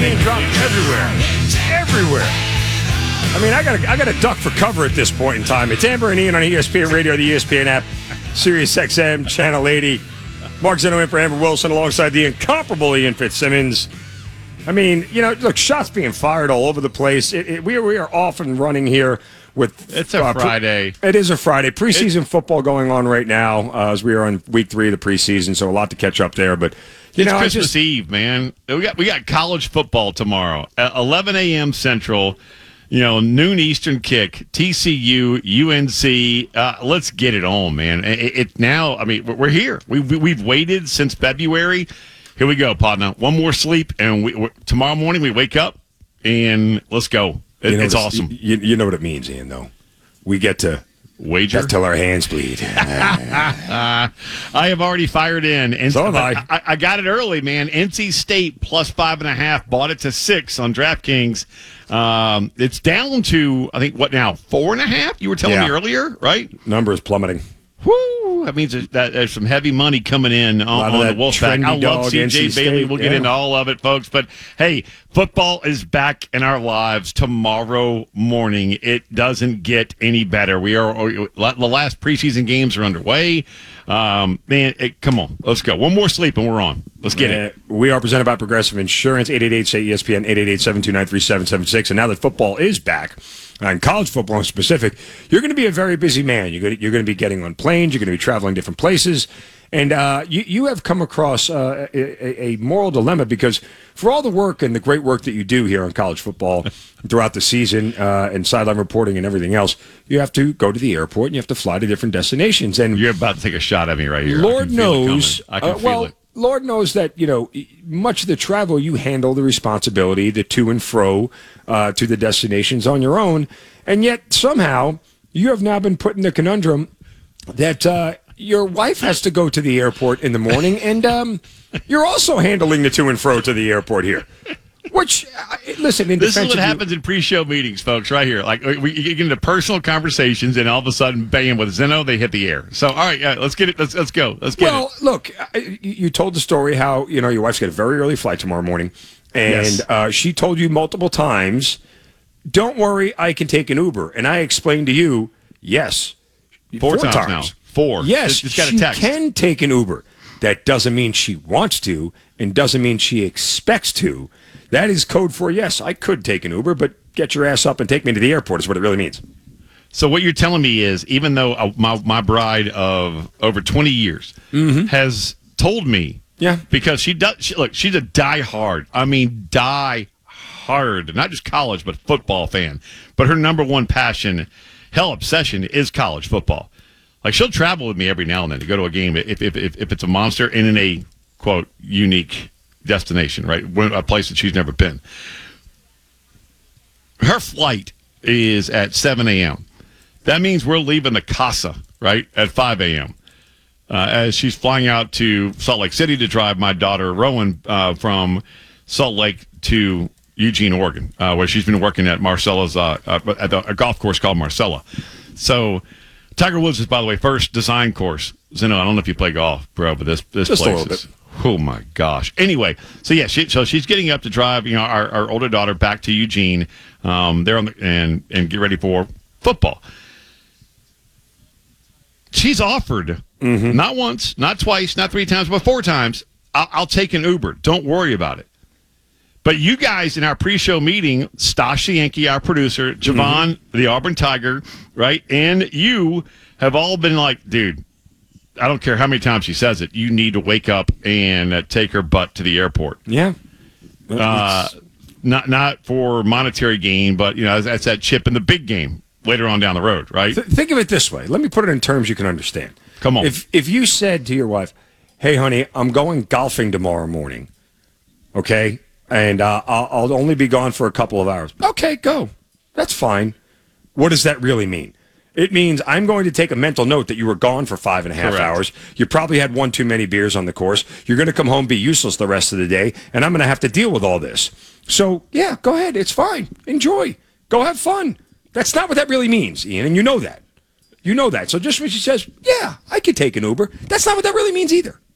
being dropped everywhere. I mean, I gotta duck for cover at this point in time. It's Amber and Ian on ESPN Radio, the ESPN app, Sirius XM, Channel 80. Mark Zeno in for Amber Wilson alongside the incomparable Ian Fitzsimmons. I mean, look, shots being fired all over the place. We are off and running here with. It's a Friday. It is a Friday. Preseason football going on right now as we are on week 3 of the preseason, so a lot to catch up there. But it's Christmas Eve, man. We got college football tomorrow at 11 a.m. Central. Noon Eastern kick. TCU, UNC. Let's get it on, man. We're here. We've waited since February. Here we go, partner. One more sleep, and tomorrow morning we wake up, and let's go. It's awesome. You know what it means, Ian, though. We get to wager till our hands bleed. I have already fired in. And so have I. I got it early, man. NC State plus 5.5. Bought it to 6 on DraftKings. It's down to, I think, what now? 4.5? You were telling me earlier, right? Number is plummeting. Woo! That means that there's some heavy money coming in on the Wolfpack. I love CJ Bailey. We'll get into all of it, folks. But, hey, football is back in our lives tomorrow morning. It doesn't get any better. The last preseason games are underway. Come on. Let's go. One more sleep and we're on. Let's get it. We are presented by Progressive Insurance, 888-SAY-ESPN, 888-729-3776. And now that football is back, and college football in specific, you're going to be a very busy man. You're going to be getting on planes. You're going to be traveling different places. And you have come across a moral dilemma because for all the work and the great work that you do here on college football throughout the season and sideline reporting and everything else, you have to go to the airport and you have to fly to different destinations. And you're about to take a shot at me right here. Lord knows. I can feel it. Lord knows that, much of the travel, you handle the responsibility, the to and fro to the destinations on your own. And yet, somehow, you have now been put in the conundrum that your wife has to go to the airport in the morning, and you're also handling the to and fro to the airport here. Which, listen, this is what happens in pre-show meetings, folks, right here. Like, we get into personal conversations, and all of a sudden, bam, with Zeno, they hit the air. So, all right, let's get it. Let's go. Let's get it. Well, look, you told the story how, your wife's got a very early flight tomorrow morning, and she told you multiple times, don't worry, I can take an Uber. And I explained to you, yes. Four times now. 4. Yes, just got a text. She can take an Uber. That doesn't mean she wants to, and doesn't mean she expects to. That is code for, yes, I could take an Uber, but get your ass up and take me to the airport is what it really means. So what you're telling me is, even though my bride of over 20 years has told me, because she's a die-hard, not just college, but football fan. But her number one passion, obsession, is college football. Like, she'll travel with me every now and then to go to a game if it's a monster and in a, quote, unique destination, right? A place that she's never been. Her flight is at 7 a.m. That means we're leaving the casa, right, at 5 a.m. As she's flying out to Salt Lake City to drive my daughter, Rowan, from Salt Lake to Eugene, Oregon, where she's been working at Marcella's, at a golf course called Marcella. So Tiger Woods is, by the way, first design course. Zeno, I don't know if you play golf, bro, but this just place a little is... bit. Oh, my gosh. Anyway, so, yeah, she's getting up to drive, our older daughter back to Eugene there and get ready for football. She's offered, not once, not twice, not 3 times, but 4 times, I'll take an Uber. Don't worry about it. But you guys in our pre-show meeting, Stash the Yankee, our producer, Javon, the Auburn Tiger, right, and you have all been like, dude, I don't care how many times she says it, you need to wake up and take her butt to the airport. Yeah. Not for monetary gain, but, that's that chip in the big game later on down the road, right? Think of it this way. Let me put it in terms you can understand. Come on. If you said to your wife, hey, honey, I'm going golfing tomorrow morning, okay, and I'll only be gone for a couple of hours. Okay, go. That's fine. What does that really mean? It means I'm going to take a mental note that you were gone for 5.5 hours. You probably had 1 too many beers on the course. You're going to come home, be useless the rest of the day, and I'm going to have to deal with all this. So, yeah, go ahead. It's fine. Enjoy. Go have fun. That's not what that really means, Ian, and you know that. You know that. So just when she says, yeah, I could take an Uber, that's not what that really means either.